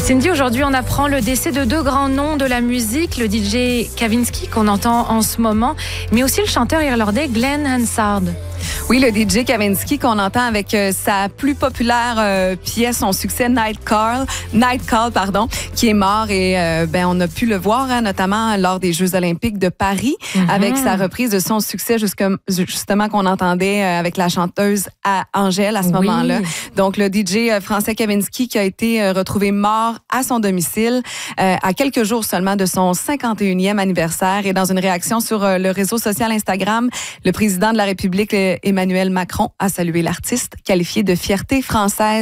Cindy, aujourd'hui, on apprend le décès de deux grands noms de la musique, le DJ Kavinsky qu'on entend en ce moment, mais aussi le chanteur irlandais Glenn Hansard. Oui, le DJ Kavinsky qu'on entend avec sa plus populaire pièce, son succès Night Call, qui est mort et on a pu le voir notamment lors des Jeux olympiques de Paris avec sa reprise de son succès justement qu'on entendait avec la chanteuse Angèle à ce moment-là. Donc le DJ français Kavinsky qui a été retrouvé mort à son domicile à quelques jours seulement de son 51e anniversaire. Et dans une réaction sur le réseau social Instagram, le président de la République Emmanuel Macron a salué l'artiste, qualifié de fierté française.